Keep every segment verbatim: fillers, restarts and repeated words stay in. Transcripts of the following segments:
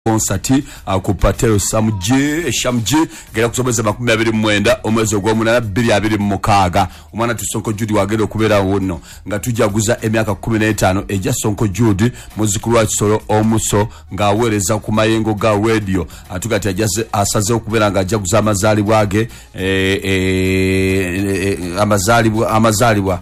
concert ku Patero Samji Shamji gera kusobeza makumi abiri mu mwenda omwezi ogw'omunana bbiri abiri mu mukaaga omwana tu Sonko Jude wagera okubera wonno nga tujaguza emyaka kumi n'etaano eja Sonko Jude muzikulu wa Kisoro omuso nga aweereza ku mayengo ga radio atugati ajaze asaze okubera nga ajaguza amazaalibwa ge eh eh amazaalibwa amazaalibwa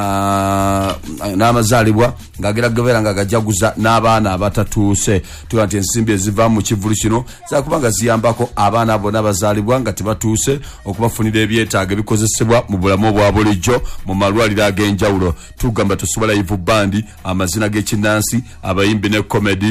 n'amazaalibwa nga agera gavera nga ajaguza n'abaana abatatuuse tugati ensimbi ziva mu kivulu kino zakubanga ziyambako abaana abo n'abazaalibwa nga tebatuuse okubafunira ebyetaaga bikozesebwa mu bulamu bwa bulijjo mu malwaliro ag'enjawulo tugamba tusobola ivu bandi amazina g'ekinnansi abayimbi ne comedy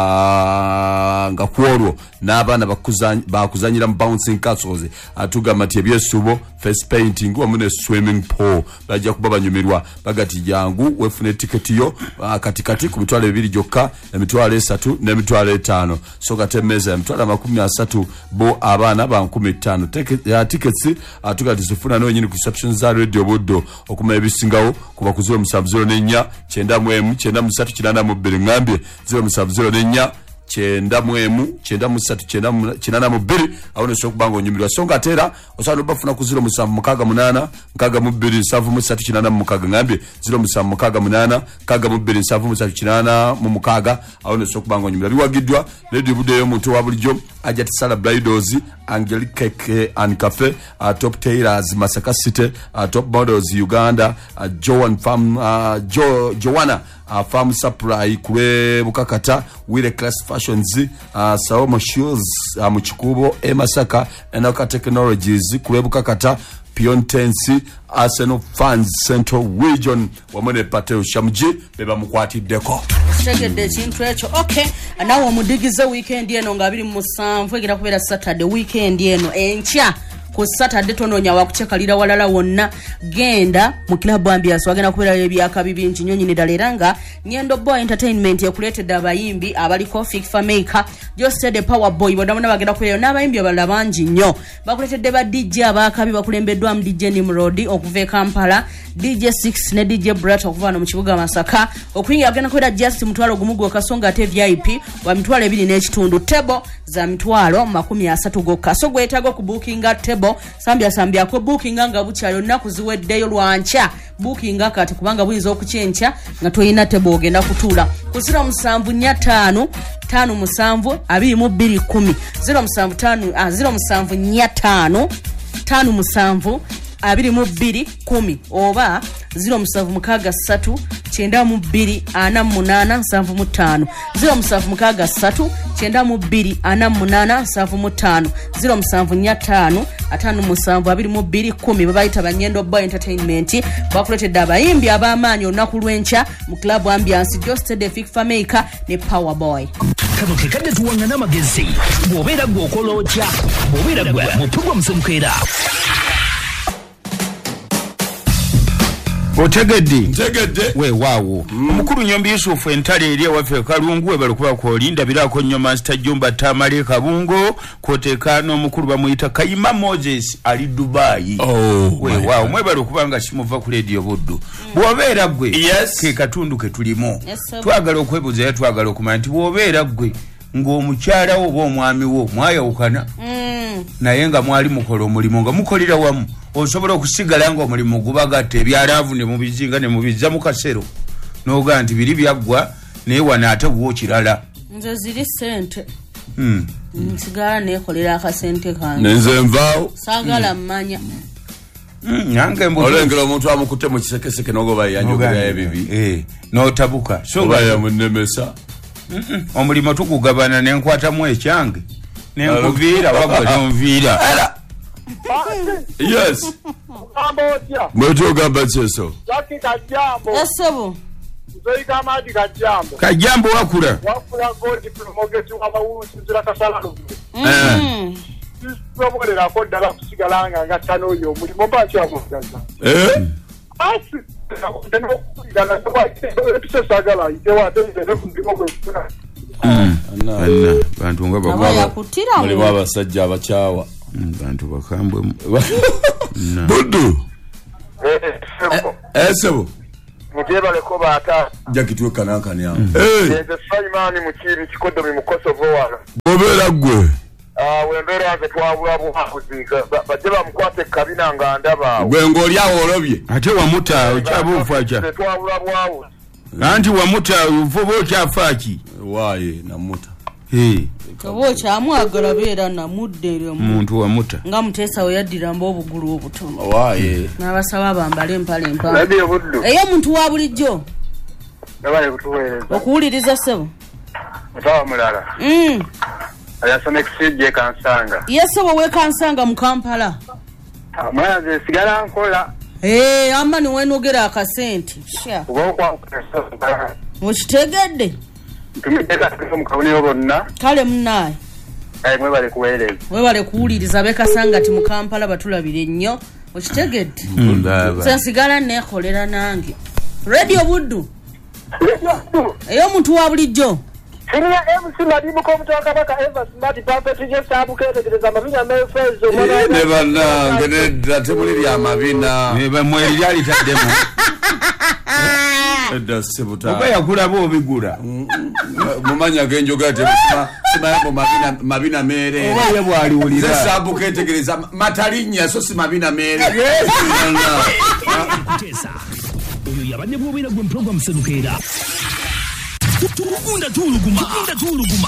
nga kwolwo n'abaana bakuzanyira mu bouncing castles atugamba nti ebyesubo face painting wamu ne swimming pool bajja kuba banyumirwa bagati jangu wefune tiketi yo katikati ku mitwalo ebiri gyokka emitwalo esatu n'emitwalo etaano so katemeza emitwalo makumi asatu bo abaana ba nkumi ttaano tickets atugati zifuna no nyini ku reception za radio buddo okuma ebisingawo kuba kuziro musanvu zero n'ennya kyenda mu emu kyenda mu ssatu kinana mu bbiri ngambye zero musanvu zero n'ennya kyenda mu emu kyenda mu ssatu kinana mu bbiri awo ne sokubanga onyumirwa so ngatera osano bafuna ku ziro musanvu mukaaga munana nkaaga mu bbiri nsanvu mu ssatu kinana mu mukaaga ngambye ziro musanvu mukaaga munana nkaaga mu bbiri nsanvu mu ssatu kinana mu mukaaga awo ne sokubanga onyumirwa biwagiddwa radio budde yo muntu wa bulijjo ajat sala bridals Angelique Cake and Cafe uh, Top Tailors Masaka City uh, Top Models Uganda uh, Joan Farm uh, jo, Joanna uh, Farm Supply kwe Bukakata Wile Class Fashions uh, Saoma Shoes uh, Muchikubo Emasaka Enoka Technologies kwe Bukakata Piontensi Arsenal Fans Central Region wamone Patero Shamji beba mukwati deko segedde kintu ekyo okay nawo mudigize weekend eno nga abiri mu sanvu egira kubera Saturday weekend eno enkya ku Saturday tononya wakuchekalira walala wonna genda mu club ambiance wagenda kubera ebyaka bibinji nyonyi ne daleranga Nyendo Boy Entertainment yakuletedde abayimbi abaliko Fifa Maker just the Power Boy bodamona bagenda kubera n'abayimbi abalala bangi nnyo bakuletedde ba D J abakabi bakulembeddwa mu D J Nimrod okuva Kampala D J six ne D J Brat okuva no mu kibuga Masaka okuyingira agenda kubera just mutwalo gumugo kasonga ate V I P wa mitwalo ebiri n'ekitundu table za mitwalo makumi asatu gokka so gwetaga ku bookinga table sambya sambya ko bookinga nga bukyalo naku ziweddeyo lwancha bookinga kati kubanga buyinza okucyencha nga toyina table ogenda kutuula kusira musanvu nnya ttaano ttaano musanvu abiri mu bbiri kumi zero musanvu ttaano ah zero musanvu nnya ttaano ttaano musanvu abiri mu bbiri kumi oba zero musanvu mukaaga ssatu kyenda mu bbiri ana mu munaana nsanvu mu ttaano zero musanvu mukaaga ssatu kyenda mu bbiri ana mu munaana nsanvu mu ttaano zero musanvu nnya ttaano ataano musanvu abiri mu bbiri kumi babayita ba Nyendo Boy Entertainment bakuletedde abayimbi ab'amaanyi olunaku lw'enkya mu club ambiance just the Fifa Maker ne Power Boy kano kekadde tuwangana amagezi bw'obeera gwe okola otya bw'obeera gwe mutugwa musemukera Otegedde ntegedde we waawo mm. Omukulu Nyombi Yusufu entale eri waffe Kalungu we balikuba ko linda birako nnyo Master Jumba Tamale Kabungo kotekano omukulu bamuyita Kayima Moses ali Dubai oh, we waawo mwe balikuba nga kimuva ku radio buddu mm. Bwobeera gwe yes. Ke katundu ke tulimo yes, twagala okwebuza ya twagala okumanya nti bwobeera gwe ng'omukyala wo oba omwami wo mwayawukana mm. naye nga mwali mukola omulimo nga mukolera wamu osobola okusigala nga omulimu gubagatta ebyalaavu ne mubizinga ne mubizza mu kasero n'ogaa nti biri byaggwa naye wana ate bwo kirala nze ziri ssente mm. nsigala neekolera akasente kange nenze nvaawo saagala mmanya mm. nange mbu olengera omuntu amukutte mu kisekeseke n'ogoba yanjogera ebibi eh n'otabuka so nga yamunemesa omulimo tugugabana nenkwatamu ekyange nenkuviira wagwe n'onviira yes mwetu ogamba kyeso esebo Zoika maji kajambo. Kajambo wakula. Wakula godi promogeti wa mawusi zira kasala. Mm. Promogeti la koda la kusigalanga nga tano yo mulimo bachi wa mwaza. Eh? Asi. Ndeno kugala kwa tse sagala itewa tse mulimo kwa. Mm. Anna bantu nga bakaba kutira mu mulimo abasajja abakyawa. Bantu bakambwe. Buddu. Eh, sebo. Eh, sebo. mutebaleko baata jakitwe kanankani awo nze Saimani Mukiri kikodo mu Kosovo wano bobeera gwe wembeera nze twabula buhabuzi bajje bamukwate kabina nga ndaba gwe ng'oli awo olobye ate wamuta okyabuufa kya twabula bwawo anti wamuta vuba okyafa ki waaye namuta oba okyamwagala beera namudde muntu wamuta nga Muteesa we yaddiramba obugulu obutono waaye n'abasaba bambale empale empale Radio Buddu eyo muntu wa bulijjo nabaye kutuweereza okuwuliriza ssebo mutawa mulala mm. ayasoma kisijje kansanga ye ssebo weekansanga mu Kampala mwana nze sigala nkola ee amba niwenogera akasente sha okitegedde tumidekateko mu kabonero bonna kale munaaye mwebale kuweereza webale kuwuliriza bekasanga ti mu Kampala batulabire nnyo okitegedde sensigala neekolera nange Radio Buddu eyo muntu wa bulijjo Senior M C Madibu ko mtoka kabaka Eva Smart Perfect je sabu ketegereza mabina mefezo mwana ne bana ngene datemuli ya mabina ne bamweli yali taddemu edda sebuta oba yakula bo bigura mumanya genjo gate sima sima yabo mabina mabina mere oba yebo ali ulira sabu ketegereza matalinya so si mabina mere Tesa oyo yabadde bwobera gwe program senukera tukunda tuluguma tukunda tuluguma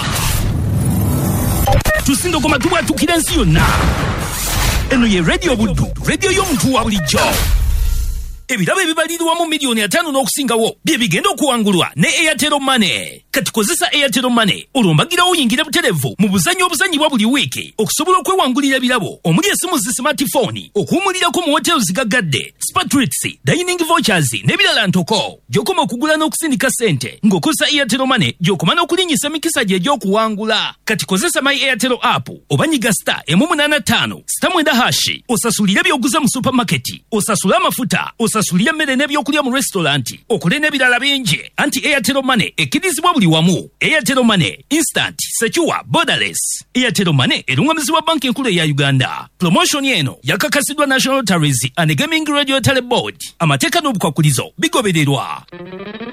tusindo koma tubwa tukira nsi yonna eno ye Radio Buddu radio y'omuntu wa bulijjo ebirabo ebibalirwa mu miliyoni atano n'okusingawo bye bigenda okuwangulwa ne Airtel Money kati kozesa Airtel Money olumbagira oyingira buterevu mu buzanyo obuzanyibwa buli wiiki okusobola okwewangulira birabo omuli esimu zi smartphone okuwumulirako mu hotels gagadde Spatrix dining vouchers n'ebirala ntoko gy'okoma okugula n'okusindika ssente ng'okozesa Airtel Money gy'okoma n'okulinnyisa mikisa gye egy'okuwangula kati kozesa My Airtel app oba nyiga star emu munaana ttaano star mwenda hashi osasulire by'oguza mu supermarket osasule amafuta osasulire emmere n'ebyokulya mu restaurant okole n'ebirala bingi anti Airtel Money ekkirizibwa buli wamu Airtel Money instant secure borderless Airtel Money erungamizibwa banki enkulu eya Uganda promotion eno yakakasidwa National Lotteries and Gaming Radio Tele Board amateeka n'obukwakulizo bigobererwa